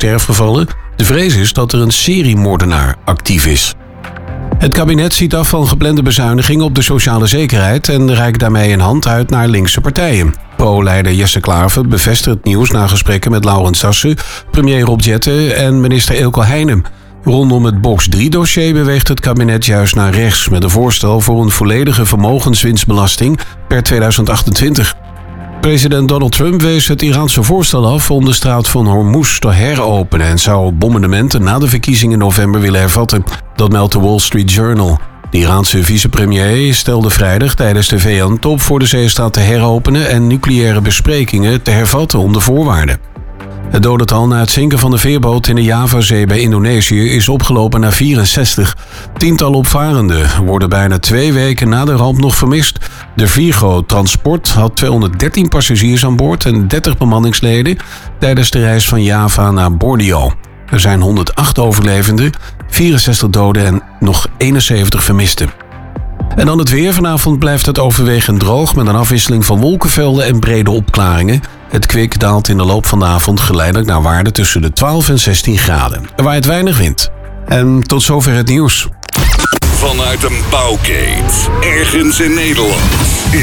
sterfgevallen. De vrees is dat er een seriemoordenaar actief is. Het kabinet ziet af van geplande bezuinigingen op de sociale zekerheid en reikt daarmee een hand uit naar linkse partijen. Pro-leider Jesse Klaver bevestigt het nieuws na gesprekken met Laurens Sassen, premier Rob Jetten en minister Eelco Heijnen. Rondom het Box 3-dossier beweegt het kabinet juist naar rechts met een voorstel voor een volledige vermogenswinstbelasting per 2028. President Donald Trump wees het Iraanse voorstel af om de straat van Hormuz te heropenen en zou bombardementen na de verkiezingen in november willen hervatten. Dat meldt de Wall Street Journal. De Iraanse vicepremier stelde vrijdag tijdens de VN-top voor de zeestraat te heropenen en nucleaire besprekingen te hervatten onder voorwaarden. Het dodental na het zinken van de veerboot in de Javazee bij Indonesië is opgelopen naar 64. Tientallen opvarenden worden bijna 2 weken na de ramp nog vermist. De Virgo Transport had 213 passagiers aan boord en 30 bemanningsleden tijdens de reis van Java naar Borneo. Er zijn 108 overlevenden, 64 doden en nog 71 vermisten. En dan het weer. Vanavond blijft het overwegend droog met een afwisseling van wolkenvelden en brede opklaringen. Het kwik daalt in de loop van de avond geleidelijk naar waarde tussen de 12 en 16 graden. Er waait weinig wind. En tot zover het nieuws. Vanuit een bouwkeet, ergens in Nederland,